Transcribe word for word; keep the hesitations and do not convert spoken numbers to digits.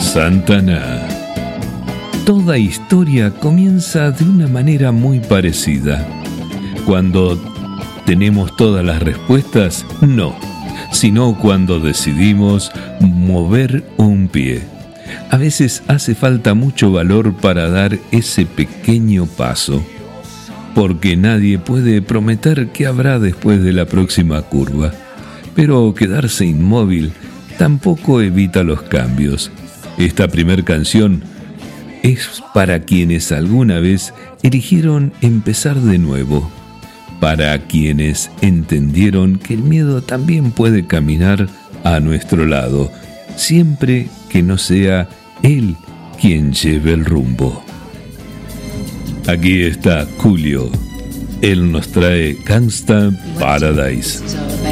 Santana. Toda historia comienza de una manera muy parecida. Cuando tenemos todas las respuestas, no, sino cuando decidimos mover un pie. A veces hace falta mucho valor para dar ese pequeño paso, porque nadie puede prometer qué habrá después de la próxima curva, pero quedarse inmóvil tampoco evita los cambios. Esta primer canción es para quienes alguna vez eligieron empezar de nuevo, para quienes entendieron que el miedo también puede caminar a nuestro lado, siempre que no sea él quien lleve el rumbo. Aquí está Julio. Él nos trae Gangsta Paradise.